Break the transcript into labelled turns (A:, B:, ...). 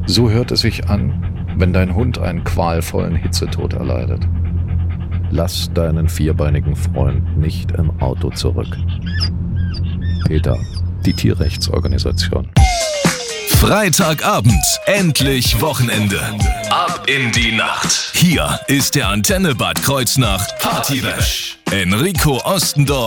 A: So hört es sich an, wenn dein Hund einen qualvollen Hitzetod erleidet. Lass deinen vierbeinigen Freund nicht im Auto zurück. PETA, die Tierrechtsorganisation.
B: Freitagabend, endlich Wochenende. Ab in die Nacht. Hier ist der Antenne Bad Kreuznach Party Bash. Enrico Ostendorf